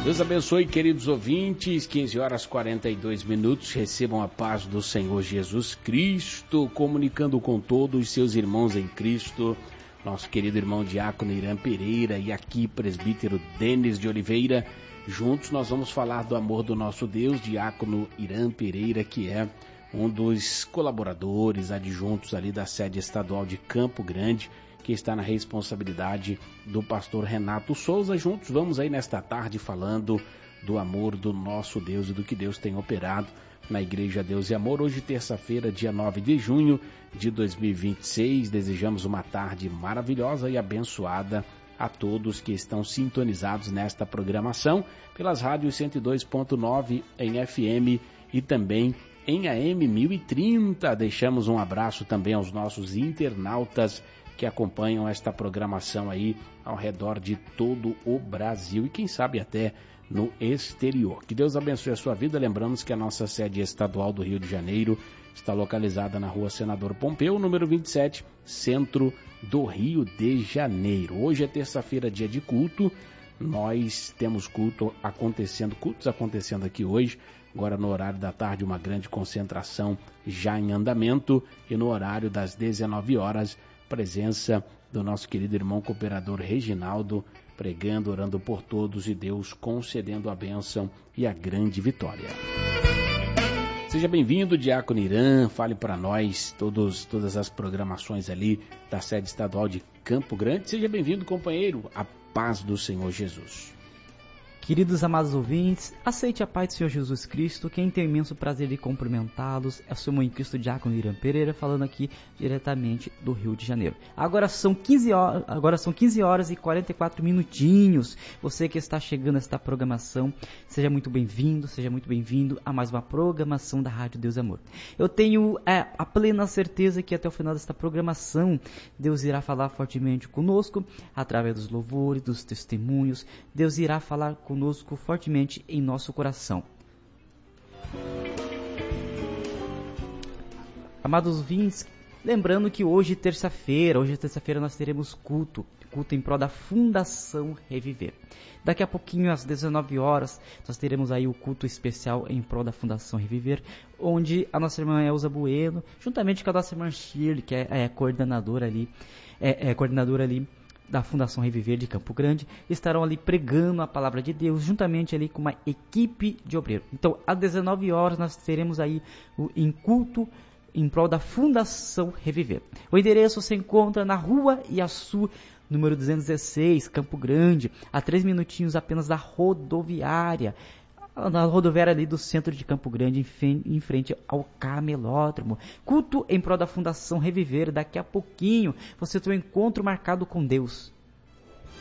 Deus abençoe, queridos ouvintes, 15 horas 42 minutos, recebam a paz do Senhor Jesus Cristo, comunicando com todos os seus irmãos em Cristo, nosso querido irmão diácono Irã Pereira e aqui presbítero Denis de Oliveira. Juntos nós vamos falar do amor do nosso Deus, diácono Irã Pereira, que é um dos colaboradores adjuntos ali da sede estadual de Campo Grande, que está na responsabilidade do pastor Renato Souza. Juntos vamos aí nesta tarde falando do amor do nosso Deus e do que Deus tem operado na Igreja Deus e Amor. Hoje, terça-feira, dia 9 de junho de 2026, desejamos uma tarde maravilhosa e abençoada a todos que estão sintonizados nesta programação pelas rádios 102.9 em FM e também em AM 1030. Deixamos um abraço também aos nossos internautas que acompanham esta programação aí ao redor de todo o Brasil e quem sabe até no exterior. Que Deus abençoe a sua vida. Lembramos que a nossa sede estadual do Rio de Janeiro está localizada na rua Senador Pompeu, número 27, centro do Rio de Janeiro. Hoje é terça-feira, dia de culto. Nós temos cultos acontecendo aqui hoje. Agora no horário da tarde, uma grande concentração já em andamento e no horário das 19 horas, presença do nosso querido irmão cooperador Reginaldo, pregando, orando por todos e Deus concedendo a bênção e a grande vitória. Seja bem-vindo, diácono Irã, fale para nós todas as programações ali da sede estadual de Campo Grande. Seja bem-vindo, companheiro, a paz do Senhor Jesus. Queridos amados ouvintes, aceite a paz do Senhor Jesus Cristo. Quem tem imenso prazer de cumprimentá-los é o seu irmão em Cristo, diácono Irã Pereira, falando aqui diretamente do Rio de Janeiro. Agora são 15 horas e 44 minutinhos. Você que está chegando a esta programação, seja muito bem-vindo a mais uma programação da Rádio Deus e Amor. Eu tenho a plena certeza que até o final desta programação, Deus irá falar fortemente conosco, através dos louvores, dos testemunhos. Deus irá falar conosco fortemente em nosso coração. Amados ouvintes, lembrando que hoje terça-feira nós teremos culto em prol da Fundação Reviver. Daqui a pouquinho, às 19 horas, nós teremos aí o culto especial em prol da Fundação Reviver, onde a nossa irmã Elza Bueno, juntamente com a nossa irmã Shirley, que é coordenadora ali da Fundação Reviver de Campo Grande, estarão ali pregando a palavra de Deus, juntamente ali com uma equipe de obreiros. Então, às 19 horas, nós teremos aí em culto em prol da Fundação Reviver. O endereço se encontra na Rua Iaçu, número 216, Campo Grande, a 3 minutinhos apenas da rodoviária. Na rodoviária ali do centro de Campo Grande, em frente ao Camelódromo. Culto em prol da Fundação Reviver. Daqui a pouquinho você tem um encontro marcado com Deus.